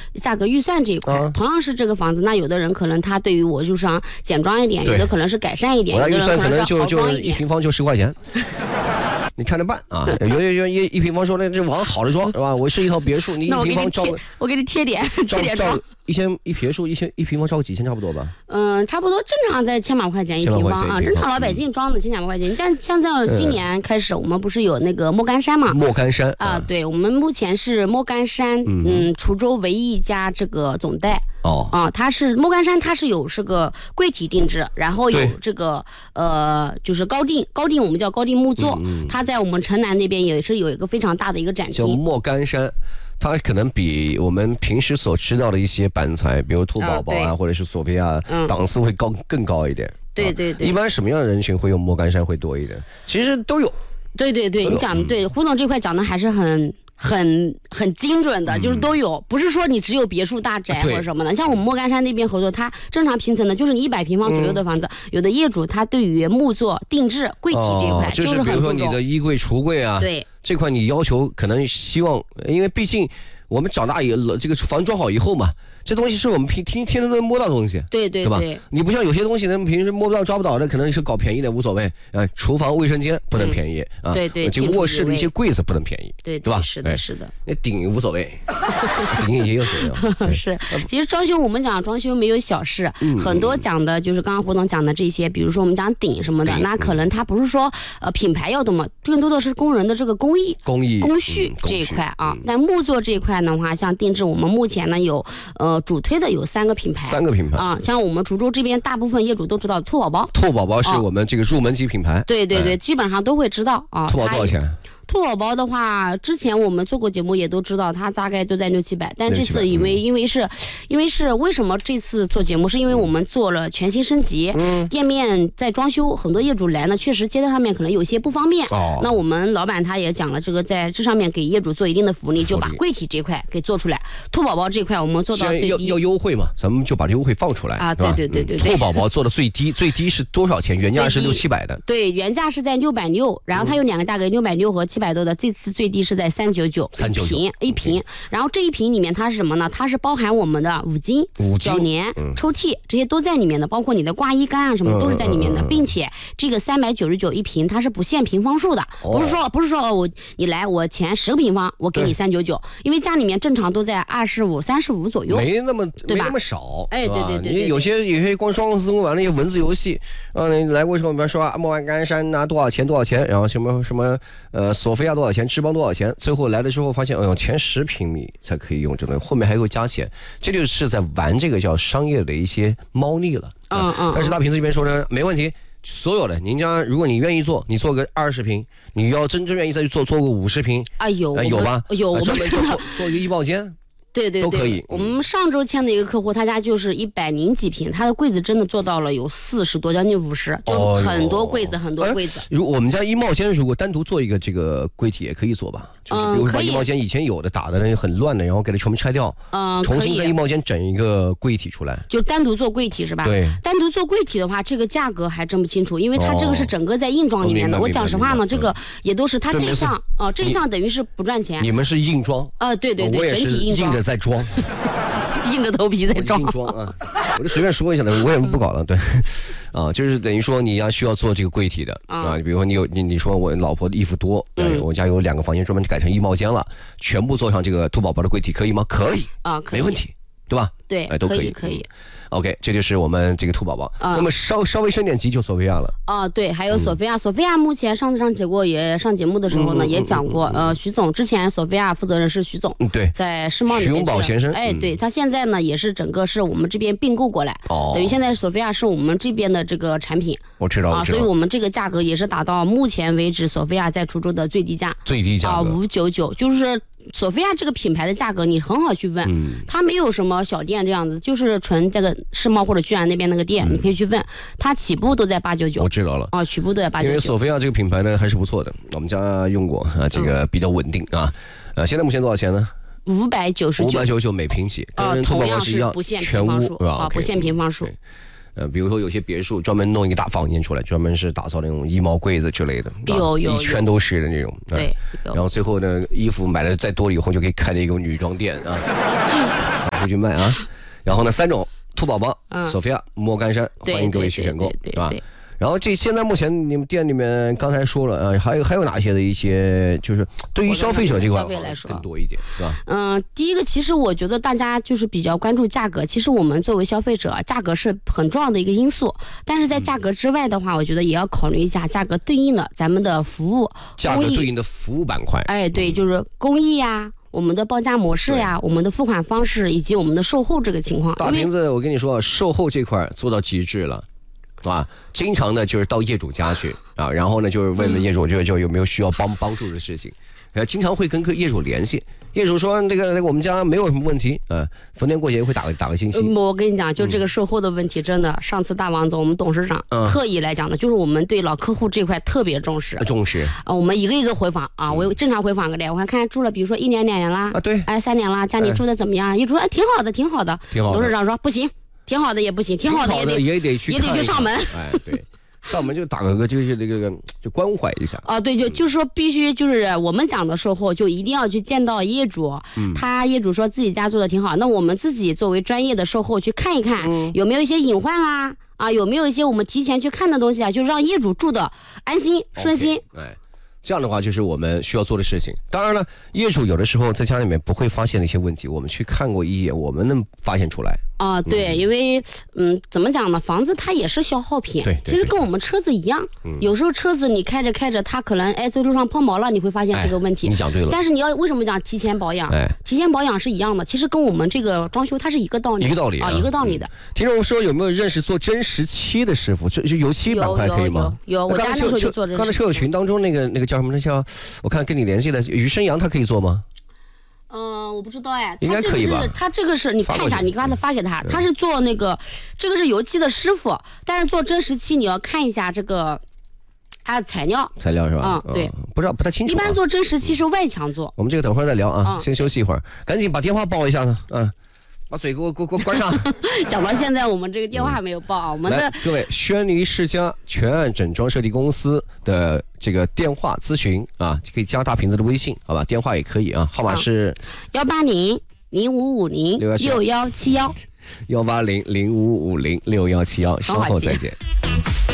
价格预算这一块，同样是这个房子，那有的人可能他对于我就想简装一点，有的可能是改善一点， 我的预算可能就 1 平方就10块钱。你看着办啊！有一平方说那这往好的装是吧？我是一套别墅，你一平方照我给你贴点照一别墅一平方照个几千差不多吧？ 差不多正常在1000把块钱一平方啊，正常老百姓装的1000把块钱。但像今年开始，我们不是有那个莫干山嘛？ 莫干山啊，对，我们目前是莫干山，滁州唯一一家这个总代。它是莫干山，它是有这个柜体定制，然后有这个就是高定我们叫高定木作，它在我们城南那边也是有一个非常大的一个展厅。 叫莫干山，它可能比我们平时所知道的一些板材，比如兔宝宝啊，或者是索菲亚，档次会更高一点。 对对对。 一般什么样的人群会用莫干山会多一点？其实都有。 对对对，你讲的对，胡总这块讲的还是很精准的，就是都有，不是说你只有别墅大宅或者什么的。像我们莫干山那边合作，它正常平层的，就是你100平方左右的房子，有的业主他对于木作定制柜体这一块就是很注重。比如说你的衣柜、橱柜啊， 对这块你要求可能希望，因为毕竟我们长大也这个房装好以后嘛。这东西是我们天天都能摸到的东西， 对吧？ 你不像有些东西呢，平时摸不到、抓不到的，可能是搞便宜的无所谓。厨房卫生间不能便宜啊， 对， 就卧室的一些柜子不能便宜， 对吧？ 是的。 那顶无所谓，顶也有所谓。 是，其实装修我们讲装修没有小事，很多讲的就是刚刚胡总讲的这些，比如说我们讲顶什么的，那可能它不是说品牌要多么，更多的是工人的这个工序这一块啊。那木作这一块的话，像定制，我们目前呢有主推的有3个品牌啊，像我们滁州这边大部分业主都知道兔宝宝是我们这个入门级品牌， 对，基本上都会知道啊。 兔宝多少钱？ 兔宝宝的话，之前我们做过节目也都知道，它大概都在600-700，但这次因为是为什么这次做节目，是因为我们做了全新升级，店面在装修，很多业主来呢，确实街道上面可能有些不方便。那我们老板他也讲了，这个在这上面给业主做一定的福利，就把柜体这块给做出来。兔宝宝这块我们做到最低， 要优惠嘛，咱们就把优惠放出来啊。对。 兔宝宝做的最低是多少钱？原价是600-700的。 对，原价是在660，然后它有2个价格，660和700多的，这次最低是在399一瓶。然后这一瓶里面它是什么呢？它是包含我们的五金、铰链、抽屉这些都在里面的，包括你的挂衣杆啊什么都是在里面的，并且这个399一瓶它是不限平方数的，不是说你来我前10个平方我给你399，因为家里面正常都在25、35左右， 没那么少。 对。 你有些光装饰玩那些文字游戏，你来过之后，比方说莫干山多少钱，然后什么索菲亚多少钱，志邦多少钱，最后来了之后发现，前10平米才可以用这个，后面还会加钱，这就是在玩这个叫商业的一些猫腻了。但是大瓶子这边说呢，没问题，所有的您家如果你愿意做，你做个20平，你要真正愿意再去做个50平，有吧？ 有，我们做一个衣帽间。 对， 都可以。 我们上周签的一个客户，他家就是100几平，他的柜子真的做到了有40多，将近50，就很多柜子，很多柜子。 如果我们家衣帽间如果单独做一个这个柜体也可以做吧？就是比如说把衣帽间以前有的打的那很乱的，然后给它全部拆掉，重新在衣帽间整一个柜体出来。 就单独做柜体是吧？ 对。 单独做柜体的话，这个价格还真不清楚，因为它这个是整个在硬装里面的。我讲实话呢，这个也都是它这一项这一项等于是不赚钱。 你们是硬装？ 对，整体硬装。 在装， 硬着头皮在装啊！我就随便说一下的，我也不搞了。对，就是等于说你需要做这个柜体的啊。比如说你说我老婆的衣服多，我家有2个房间专门改成衣帽间了，全部做上这个兔宝宝的柜体，可以吗？可以啊，没问题，对吧？ 对， 都可以。OK， 这就是我们这个兔宝宝。那么稍微升点级就索菲亚了。 对，还有索菲亚。索菲亚目前上次上节目的时候呢，也讲过。徐总之前索菲亚负责人是徐总， 对， 在世贸里面。徐永宝先生。 对，他现在呢也是整个是我们这边并购过来，等于现在索菲亚是我们这边的这个产品。 我知道。 所以我们这个价格也是达到目前为止索菲亚在滁州的最低价。 最低价 599，就是索菲亚这个品牌的价格，你很好去问，它没有什么小店这样子，就是纯这个世贸或者居然那边那个店，你可以去问，它起步都在899。 我知道了起步都在899。 因为索菲亚这个品牌呢还是不错的，我们家用过这个比较稳定啊。现在目前多少钱呢？599每平起，跟兔宝宝是一样，全屋是吧？ 不限平方数。 比如说有些别墅专门弄一个大房间出来，专门是打造那种衣帽柜子之类的， 有一圈都是的那种。 对。 然后最后呢，衣服买的再多以后，就可以开了一个女装店啊。 回去卖啊。然后呢，3种兔宝宝、索菲亚、莫干山，欢迎各位去选购，是吧？然后现在目前你们店里面刚才说了，还有哪些的一些，就是对于消费者这块来说更多一点，是吧？ 第一个，其实我觉得大家就是比较关注价格。其实我们作为消费者，价格是很重要的一个因素。但是在价格之外的话，我觉得也要考虑一下价格对应的咱们的服务， 价格对应的服务板块。 哎，对，就是工艺呀。我们的报价模式呀，我们的付款方式，以及我们的售后这个情况。 大瓶子，我跟你说，售后这块做到极致了。啊，经常呢就是到业主家去啊，然后呢就是问问业主就有没有需要帮助的事情，经常会跟业主联系。业主说这个我们家没有什么问题啊，逢年过节会打个信息。 我跟你讲，就这个售后的问题，真的，上次大王总我们董事长特意来讲的，就是我们对老客户这块特别重视。我们一个一个回访啊，我正常回访个来，我看住了，比如说1年2年啦， 啊对， 哎3年啦，家里住的怎么样？业主说挺好的，挺好的。董事长说不行。挺好的也不行，挺好的也得去上门。 哎，对，上门就打个就是就关怀一下。 啊，对，就是说必须就是我们讲的售后，就一定要去见到业主。他业主说自己家做的挺好，那我们自己作为专业的售后去看一看，有没有一些隐患啦？啊，有没有一些我们提前去看的东西啊？就让业主住的安心顺心。 哎。这样的话就是我们需要做的事情。当然了，业主有的时候在家里面不会发现的一些问题，我们去看过一眼，我们能发现出来。 啊，对，因为怎么讲呢？房子它也是消耗品， 对， 其实跟我们车子一样。有时候车子你开着，它可能在路上抛锚了，你会发现这个问题。 你讲对了。 但是你要为什么讲提前保养？提前保养是一样的，其实跟我们这个装修它是一个道理。 一个道理啊，一个道理的。 听众说有没有认识做真实漆的师傅？就油漆板块可以吗？ 有，我家那时候就做真实漆。 刚才车友群当中那个叫什么？那叫。我看跟你联系的于生阳，他可以做吗？ 我不知道哎， 应该可以吧？ 他这个是你看一下，你刚才发给他，他是做那个，这个是油漆的师傅，但是做真实漆你要看一下这个它的材料是吧？ 对， 不知道不太清楚。 一般做真实漆是外墙做。 我们这个等会儿再聊啊，先休息一会儿，赶紧把电话报一下呢，把嘴给我关上。 讲到现在，我们这个电话还没有报啊。我们的各位，轩尼世家全案整装设计公司的这个电话咨询啊，可以加大瓶子的微信，好吧？电话也可以啊，号码是 180-0550-6171，180-0550-6171， 稍后再见。